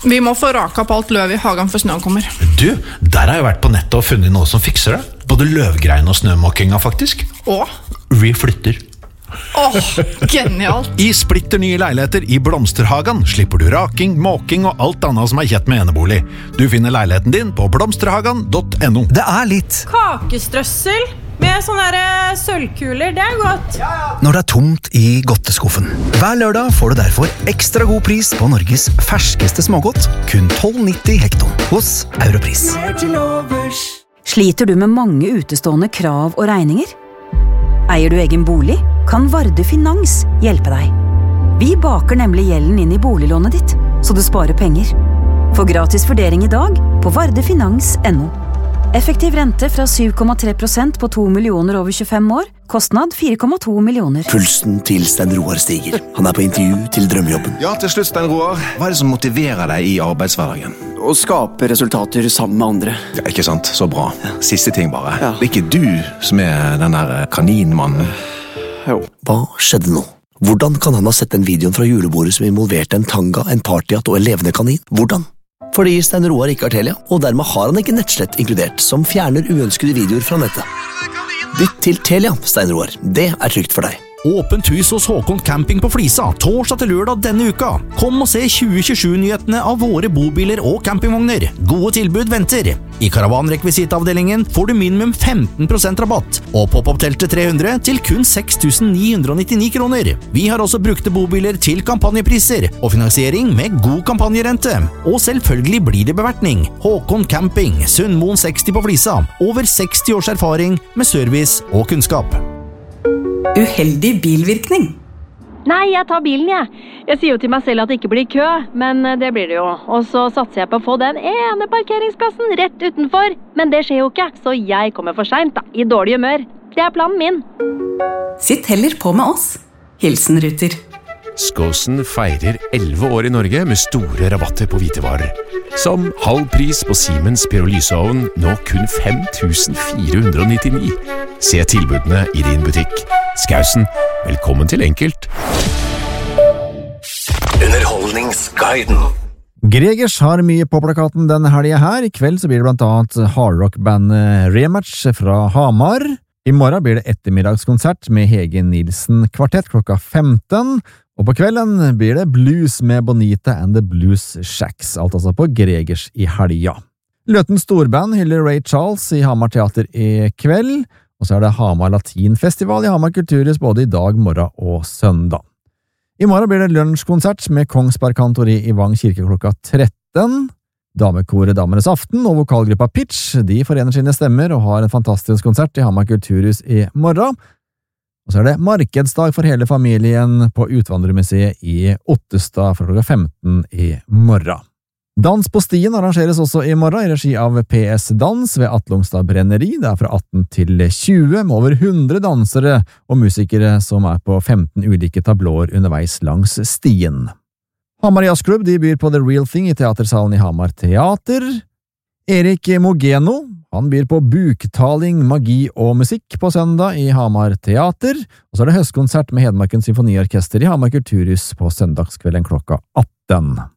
Vi må få raka på alt løv i hagen for snøen kommer. Du, der har jeg vært på nettet og funnet noe som fikser det. Både løvgreiene og snømåkinga faktisk. Åh? Vi flytter. Genialt. I splitter nye leiligheter i Blomsterhagen slipper du raking, måking og alt annet som er kjett med enebolig. Du finner leiligheten din på blomsterhagen.no. Det er litt kakestrøssel med sånne sølvkuler, det er godt. når det er tomt i godteskuffen. Hver lørdag får du derfor ekstra god pris på Norges ferskeste smågodt, kun 12,90 hekton hos Europris. Sliter du med mange utestående krav og regninger? Eier du egen bolig? Kan Varde Finans hjelpe deg? Vi baker nemlig gjelden inn i boliglånet ditt, så du sparer penger. Få gratis vurdering i dag på vardefinans.no. Effektiv rente fra 7,3% på 2 millioner over 25 år. Kostnad 4,2 millioner. Pulsen til Stein Roar stiger. Han er på intervju til drømmejobben. Ja, til slutt, Stein Roar. Hva er det som motiverer deg i arbeidshverdagen? Å skape resultater sammen med andre. Ja, ikke sant? Så bra. Siste ting bare. Ja. Det er ikke du som er den der kaninmannen. Jo. Hva skjedde nå? Hvordan kan han ha sett den videoen fra julebordet som involverte en tanga, en partyhatt og en levende kanin? Hvordan? Fordi Stein Roar ikke har Telia, og dermed har han ikke nettslett inkludert, som fjerner uønskede videoer fra nettet. Bytt til Telia, Stein Roar. Det er trygt for deg. Åpent hus hos Håkon Camping på Flisa, torsdag til lørdag denne uka. Kom og se 2027-nyhetene av våre bobiler og campingvogner. Gode tilbud venter. I karavanrekvisitavdelingen får du minimum 15% rabatt, og pop-up-teltet 300 til kun 6.999 kroner. Vi har også brukte bobiler til kampanjepriser, og finansiering med god kampanjerente. Og selvfølgelig blir det bevertning. Håkon Camping, Sundmoen 60 på Flisa. Over 60 års erfaring med service og kunnskap. Uheldig bilvirkning. Nei, jeg tar bilen, jeg. Jeg sier jo til meg selv at det ikke blir kø, men det blir det jo. Og så satser jeg på å få den ene parkeringsplassen rett utenfor. Men det skjer jo ikke, så jeg kommer for sent da, i dårlig humør. Det er planen min. Sitt heller på med oss. Hilsen Ruter. Skåsen feirer 11 år i Norge med store rabatter på hvitevarer. Som halv pris på Siemens pyrolyseovn, nå kun 5.499. Se tilbudene i din butikk. Skausen, velkommen til Enkelt. Underholdningsguiden. Gregers har mye på plakaten denne helgen her. I kveld så blir det blant annet hardrock-bandet Rematch fra Hamar. I morgen blir det ettermiddagskonsert med Hege Nilsen kvartett klokka 15. Og på kvelden blir det blues med Bonita and the Blues Shacks, alt altså på Gregers i helga. Løten storband hyller Ray Charles i Hamar Teater i kveld, og så er det Hamar Latinfestival i Hamar Kulturhus både i dag, morgen og søndag. I morgen blir det lunsjkonsert med Kongsberg Kantori i Vang kirke klokka 13. Damekoret Damenes Aften og vokalgruppa Pitch, de forener sine stemmer og har en fantastisk konsert i Hamar Kulturhus i morgen. Og så er det markedsdag for hele familien på Utvandrermuseet i Ottestad fra klokka 15 i morgen. Dans på stien arrangeres også i morgen i regi av PS Dans ved Atlungstad Brenneri. Det er fra 18 til 20 med over 100 dansere og musikere som er på 15 ulike tablåer underveis langs stien. Hamar Jazzklubb de byr på The Real Thing i teatersalen i Hamar Teater. Erik Mogeno, han byr på buktaling, magi og musikk på søndag i Hamar Teater, og så er det høstkonsert med Hedmarken Symfoniorkester i Hamar Kulturhus på søndagskvelden klokka 18.